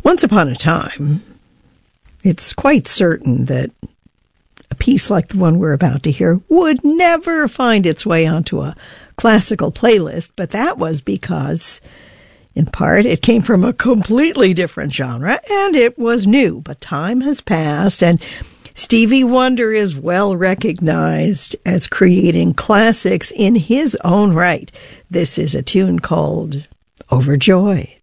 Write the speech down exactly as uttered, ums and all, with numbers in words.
Once upon a time, it's quite certain that a piece like the one we're about to hear would never find its way onto a classical playlist, but that was because, in part, it came from a completely different genre, and it was new. But time has passed, and Stevie Wonder is well recognized as creating classics in his own right. This is a tune called Overjoyed.